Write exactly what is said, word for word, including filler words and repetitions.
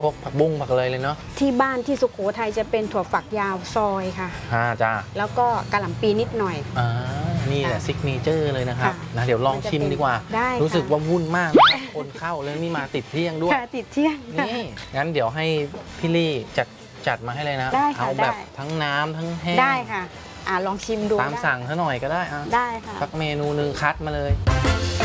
พวกผักบุ้งผักอะไรเลยเนาะที่บ้านที่สุโขทัยจะเป็นถั่วฝักยาวซอยค่ะอ่าจ้าแล้วก็กะหล่ำปีนิดหน่อยอ่านี่แหละซิกเนเจอร์เลยนะครับนะเดี๋ยวลองชิมดีกว่าได้รู้สึกว่าวุ่นมากนะครับคนเข้าเลยนี่มาติดเที่ยงด้วยติดเที่ยงนี่งั้นเดี๋ยวให้พี่ลี่จัดจัดมาให้เลยนะเอาแบบทั้งน้ำทั้งแห้งได้ค่ะอ่าลองชิมดูตามสั่งซะหน่อยก็ได้อ่ะได้ค่ะสักเมนูนึงคัดมาเลย